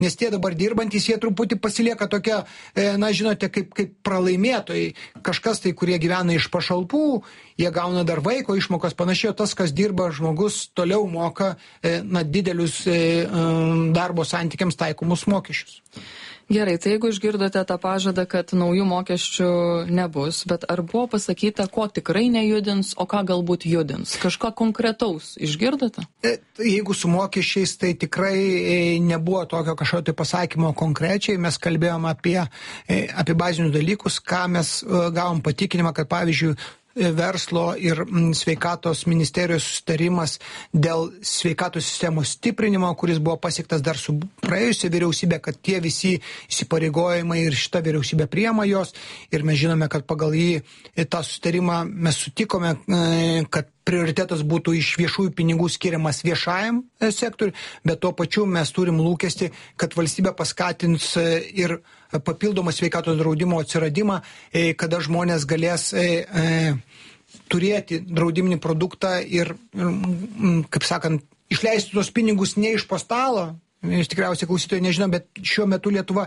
Nes tie dabar dirbantys, jie truputį pasilieka tokia, žinote, kaip pralaimėtojai. Kažkas tai, kurie gyvena iš pašalpų, jie gauna dar vaiko išmokas panašiai, tas, kas dirba, žmogus toliau moka didelius darbo santykiams taikomus mokesčius. Gerai, tai jeigu išgirdote tą pažadą, kad naujų mokesčių nebus, bet ar buvo pasakyta, ko tikrai nejudins, o ką galbūt judins? Kažką konkretaus išgirdote? Jeigu su mokesčiais, tai tikrai nebuvo tokio kažkokio tai pasakymo konkrečiai. Mes kalbėjom apie bazinius dalykus, ką mes gavom patikinimą, kad pavyzdžiui, verslo ir sveikatos ministerijos sustarimas dėl sveikatos sistemos stiprinimo, kuris buvo pasiektas dar su praėjusia vyriausybė, kad tie visi įsipareigojimai ir šita vyriausybė priema jos. Ir mes žinome, kad pagal jį tą sustarimą mes sutikome, kad prioritetas būtų iš viešųjų pinigų skiriamas viešajam sektoriui, bet tuo pačiu mes turim lūkestį, kad valstybė paskatins ir papildomą sveikatos draudimo atsiradimą, kada žmonės galės turėti draudiminį produktą ir, kaip sakant, išleisti tos pinigus ne iš po stalo. Jūs tikriausiai klausytojai nežino, bet šiuo metu Lietuva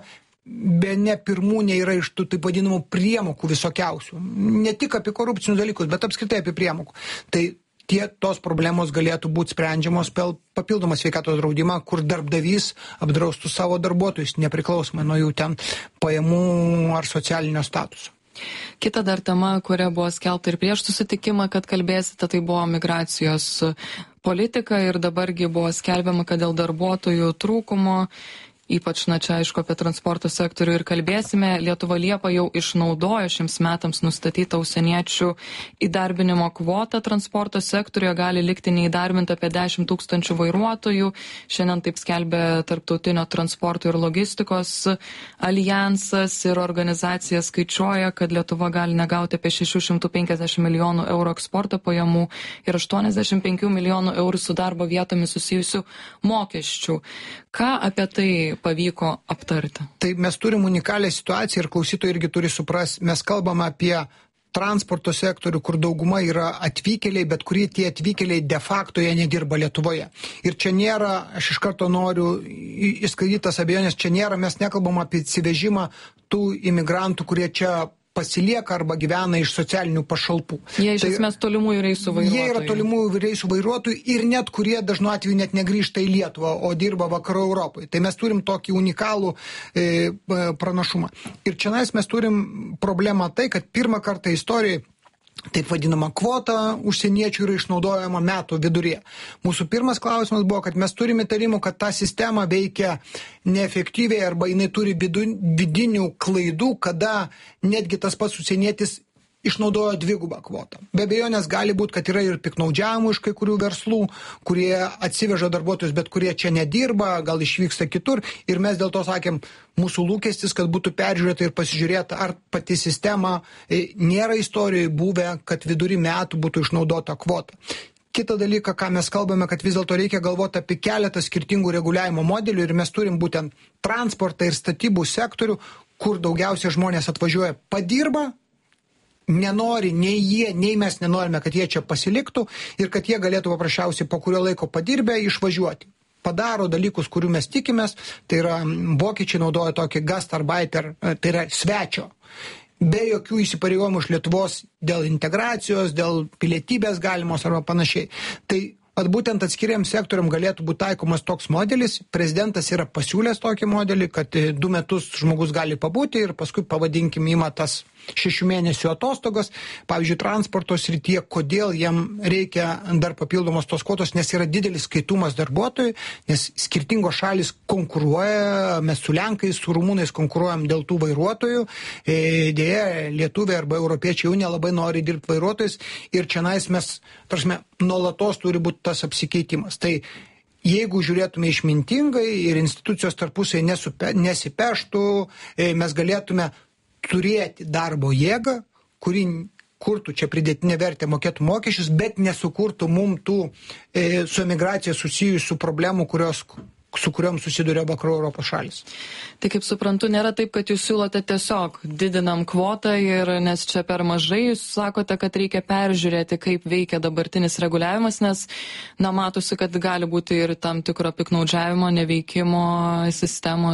bene pirmūnė yra iš tų taip vadinamų priemokų visokiausių. Ne tik apie korupcinius dalykus, bet apskritai apie priemokų. Tai tos problemos galėtų būti sprendžiamos per papildomą sveikatos draudimą, kur darbdavys apdraustų savo darbuotojus, nepriklausomai nuo jų ten pajamų ar socialinio statuso. Kita dar tema, kuria buvo skelbta ir prieš susitikimą, kad kalbėsite, tai buvo migracijos politika ir dabargi buvo skelbiama, kad dėl darbuotojų trūkumo, ypač, čia aišku, apie transporto sektorių ir kalbėsime. Lietuva Liepa jau išnaudojo šiems metams nustatytą užsieniečių įdarbinimo kvotą transporto sektoriuje, gali likti neįdarbinta apie 10 000 vairuotojų. Šiandien taip skelbia Tarptautinio transporto ir logistikos alijansas ir organizacija skaičiuoja, kad Lietuva gali negauti apie 650 milijonų eurų eksporto pajamų ir 85 milijonų eurų su darbo vietomis susijusių mokesčių. Ką apie tai pavyko aptarti? Tai mes turim unikalią situaciją ir klausytojai irgi turi suprasti, mes kalbame apie transporto sektorių, kur dauguma yra atvykėliai, bet kurie tie atvykėliai de facto jie nedirba Lietuvoje. Ir čia nėra, aš iš karto noriu įskaityti tas abejonės, čia nėra, mes nekalbam apie atsivežimą tų imigrantų, kurie čia pasilieka arba gyvena iš socialinių pašalpų. Jie iš esmės tolimųjų reisų vairuotojų. Jie yra tolimųjų reisų vairuotojų ir net kurie dažnu atveju net negrįžta į Lietuvą, o dirba vakarų Europoje. Tai mes turim tokį unikalų pranašumą. Ir čia mes turim problemą tai, kad pirmą kartą istorijoje taip vadinama kvota užsieniečių yra išnaudojama metų viduryje. Mūsų pirmas klausimas buvo, kad mes turime įtarimų, kad ta sistema veikia neefektyviai arba jinai turi vidinių klaidų, kada netgi tas pats užsienietis išnaudojo dvigubą kvotą. Be abejonės gali būti, kad yra ir piknaudžiavimų iš kai kurių verslų, kurie atsiveža darbuotojus, bet kurie čia nedirba, gal išvyksta kitur. Ir mes dėl to sakėm, mūsų lūkestis, kad būtų peržiūrėta ir pasižiūrėta, ar pati sistema nėra istorijoje buvę, kad vidury metų būtų išnaudota kvota. Kita dalyka, ką mes kalbame, kad vis dėlto reikia galvoti apie keletą skirtingų reguliavimo modelių ir mes turim būtent transportą ir statybų sektorių, kur daugiausia žmonės atvažiuoja padirba, nenori, nei jie, nei mes nenorime, kad jie čia pasiliktų ir kad jie galėtų paprasčiausiai po kurio laiko padirbę išvažiuoti. Padaro dalykus, kurių mes tikimės, tai yra vokiečiai naudoja tokį gastarbeiter, tai yra svečio, be jokių įsipareigojimų iš Lietuvos dėl integracijos, dėl pilietybės galimos arba panašiai. Tai būtent atskiriam sektoriam galėtų būti taikomas toks modelis. Prezidentas yra pasiūlęs tokį modelį, kad 2 metus žmogus gali pabūti ir paskui, pavadinkim, ima tas 6 mėnesių atostogas. Pavyzdžiui, transporto srityje, kodėl jam reikia dar papildomos tos kvotos, nes yra didelis skaitumas darbuotojų, nes skirtingos šalis konkuruoja, mes su Lenkais, su Rumunais konkuruojam dėl tų vairuotojų, dėja, lietuviai arba europiečiai jau nelabai nori dirbti vairuotojais ir čia mes, nuolatos turi būti tas apsikeitimas. Tai jeigu žiūrėtume išmintingai ir institucijos tarpusai nesipeštų, mes galėtume turėti darbo jėgą, kuri kurtų čia pridėtinę vertę, mokėtų mokesčius, bet nesukurtų mum tų su emigracija susijusių problemų, kurios su kuriuom susiduria vakarų Europos šalis. Tai kaip suprantu, nėra taip, kad jūs siūlote tiesiog didinam kvotą ir nes čia per mažai, jūs sakote, kad reikia peržiūrėti, kaip veikia dabartinis reguliavimas, nes matosi, kad gali būti ir tam tikro piktnaudžiavimo, neveikimo sistemos